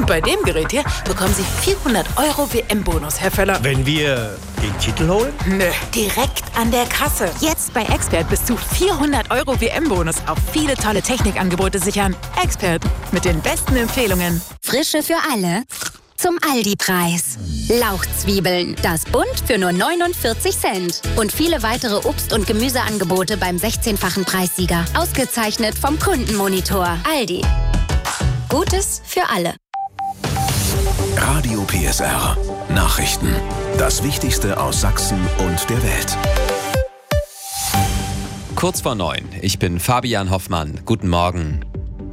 Und bei dem Gerät hier bekommen Sie 400 € WM-Bonus, Herr Völler. Wenn wir den Titel holen? Nö, direkt an der Kasse. Jetzt bei Expert bis zu 400 € WM-Bonus auf viele tolle Technikangebote sichern. Expert, mit den besten Empfehlungen. Frische für alle zum Aldi-Preis. Lauchzwiebeln, das Bund für nur 49 Cent. Und viele weitere Obst- und Gemüseangebote beim 16-fachen Preissieger. Ausgezeichnet vom Kundenmonitor. Aldi. Gutes für alle. Radio PSR. Nachrichten. Das Wichtigste aus Sachsen und der Welt. Kurz vor 9. Ich bin Fabian Hoffmann. Guten Morgen.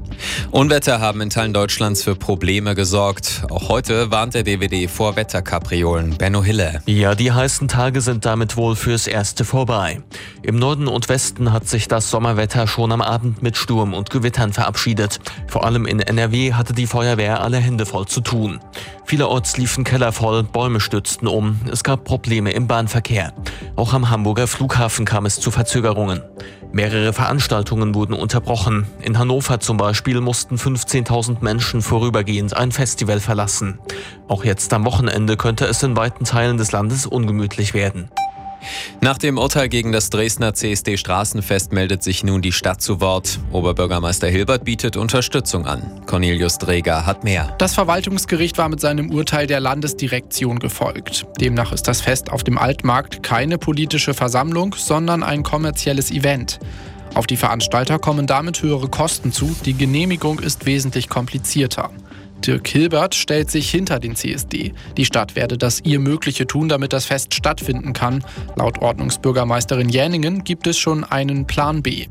Unwetter haben in Teilen Deutschlands für Probleme gesorgt. Auch heute warnt der DWD vor Wetterkapriolen. Benno Hille. Ja, die heißen Tage sind damit wohl fürs Erste vorbei. Im Norden und Westen hat sich das Sommerwetter schon am Abend mit Sturm und Gewittern verabschiedet. Vor allem in NRW hatte die Feuerwehr alle Hände voll zu tun. Vielerorts liefen Keller voll, Bäume stürzten um. Es gab Probleme im Bahnverkehr. Auch am Hamburger Flughafen kam es zu Verzögerungen. Mehrere Veranstaltungen wurden unterbrochen. In Hannover zum Beispiel mussten 15.000 Menschen vorübergehend ein Festival verlassen. Auch jetzt am Wochenende könnte es in weiten Teilen des Landes ungemütlich werden. Nach dem Urteil gegen das Dresdner CSD-Straßenfest meldet sich nun die Stadt zu Wort. Oberbürgermeister Hilbert bietet Unterstützung an. Cornelius Dreger hat mehr. Das Verwaltungsgericht war mit seinem Urteil der Landesdirektion gefolgt. Demnach ist das Fest auf dem Altmarkt keine politische Versammlung, sondern ein kommerzielles Event. Auf die Veranstalter kommen damit höhere Kosten zu. Die Genehmigung ist wesentlich komplizierter. Dirk Hilbert stellt sich hinter den CSD. Die Stadt werde das ihr Mögliche tun, damit das Fest stattfinden kann. Laut Ordnungsbürgermeisterin Jäningen gibt es schon einen Plan B.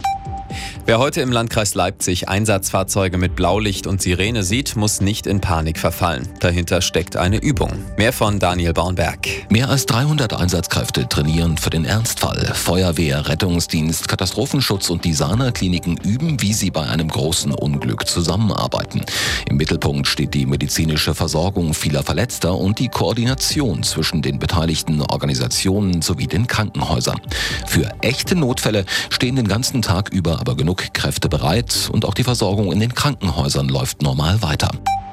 Wer heute im Landkreis Leipzig Einsatzfahrzeuge mit Blaulicht und Sirene sieht, muss nicht in Panik verfallen. Dahinter steckt eine Übung. Mehr von Daniel Baunberg. Mehr als 300 Einsatzkräfte trainieren für den Ernstfall. Feuerwehr, Rettungsdienst, Katastrophenschutz und Designerkliniken üben, wie sie bei einem großen Unglück zusammenarbeiten. Im Mittelpunkt steht die medizinische Versorgung vieler Verletzter und die Koordination zwischen den beteiligten Organisationen sowie den Krankenhäusern. Für echte Notfälle stehen den ganzen Tag über aber genug Kräfte bereit und auch die Versorgung in den Krankenhäusern läuft normal weiter.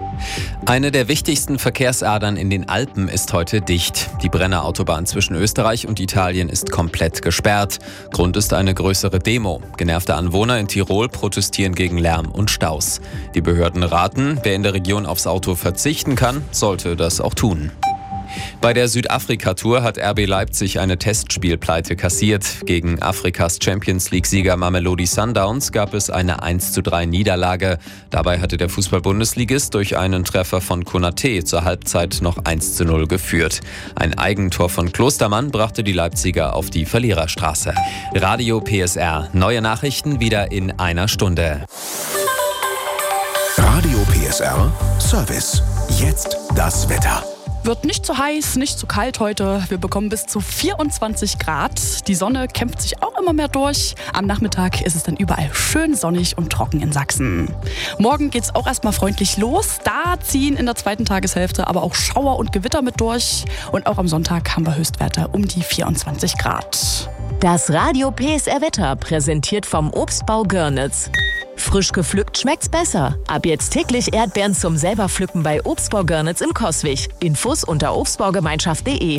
Eine der wichtigsten Verkehrsadern in den Alpen ist heute dicht. Die Brennerautobahn zwischen Österreich und Italien ist komplett gesperrt. Grund ist eine größere Demo. Genervte Anwohner in Tirol protestieren gegen Lärm und Staus. Die Behörden raten, wer in der Region aufs Auto verzichten kann, sollte das auch tun. Bei der Südafrika-Tour hat RB Leipzig eine Testspielpleite kassiert. Gegen Afrikas Champions-League-Sieger Mamelodi Sundowns gab es eine 1:3 Niederlage. Dabei hatte der Fußball-Bundesligist durch einen Treffer von Konaté zur Halbzeit noch 1:0 geführt. Ein Eigentor von Klostermann brachte die Leipziger auf die Verliererstraße. Radio PSR. Neue Nachrichten wieder in einer Stunde. Radio PSR Service. Jetzt das Wetter. Wird nicht zu heiß, nicht zu kalt heute. Wir bekommen bis zu 24 Grad. Die Sonne kämpft sich auch immer mehr durch. Am Nachmittag ist es dann überall schön sonnig und trocken in Sachsen. Morgen geht es auch erstmal freundlich los. Da ziehen in der zweiten Tageshälfte aber auch Schauer und Gewitter mit durch. Und auch am Sonntag haben wir Höchstwerte um die 24 Grad. Das Radio PSR Wetter präsentiert vom Obstbau Görnitz. Frisch gepflückt schmeckt's besser. Ab jetzt täglich Erdbeeren zum selber pflücken bei Obstbau Görnitz in Coswig. Infos unter obstbaugemeinschaft.de.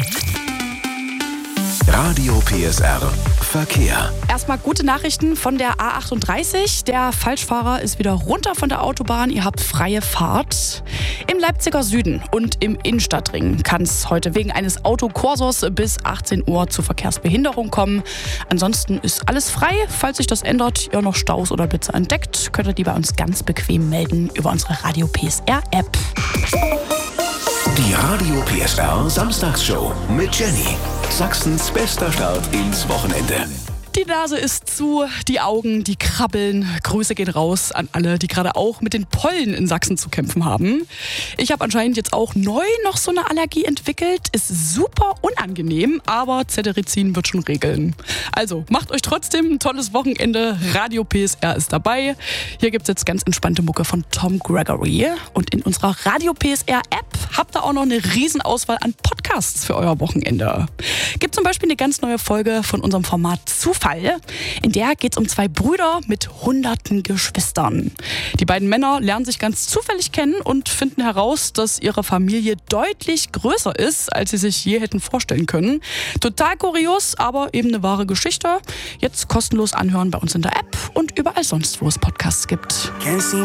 Radio PSR Verkehr. Erstmal gute Nachrichten von der A38. Der Falschfahrer ist wieder runter von der Autobahn. Ihr habt freie Fahrt. Im Leipziger Süden und im Innenstadtring kann es heute wegen eines Autokorsos bis 18 Uhr zu Verkehrsbehinderung kommen. Ansonsten ist alles frei. Falls sich das ändert, ihr noch Staus oder Blitze entdeckt, könnt ihr die bei uns ganz bequem melden über unsere Radio PSR App. Die Radio PSR Samstagsshow mit Jenny. Sachsens bester Start ins Wochenende. Die Nase ist zu, die Augen, die krabbeln. Grüße gehen raus an alle, die gerade auch mit den Pollen in Sachsen zu kämpfen haben. Ich habe anscheinend jetzt auch neu noch so eine Allergie entwickelt. Ist super unangenehm, aber Cetirizin wird schon regeln. Also macht euch trotzdem ein tolles Wochenende. Radio PSR ist dabei. Hier gibt es jetzt ganz entspannte Mucke von Tom Gregory. Und in unserer Radio PSR App habt ihr auch noch eine Riesenauswahl an Podcasts für euer Wochenende. Gibt zum Beispiel eine ganz neue Folge von unserem Format Zufall Fall. In der geht es um 2 Brüder mit hunderten Geschwistern. Die beiden Männer lernen sich ganz zufällig kennen und finden heraus, dass ihre Familie deutlich größer ist, als sie sich je hätten vorstellen können. Total kurios, aber eben eine wahre Geschichte. Jetzt kostenlos anhören bei uns in der App und überall sonst, wo es Podcasts gibt.